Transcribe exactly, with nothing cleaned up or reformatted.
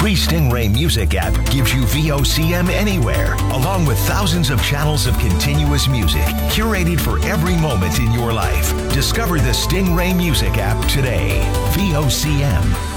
free Stingray Music app gives you V O C M anywhere, along with thousands of channels of continuous music curated for every moment in your life. Discover the Stingray Music app today. V O C M.